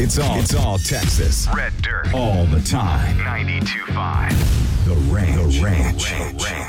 It's all Texas. Red Dirt. All the time. 92.5. The Ranch.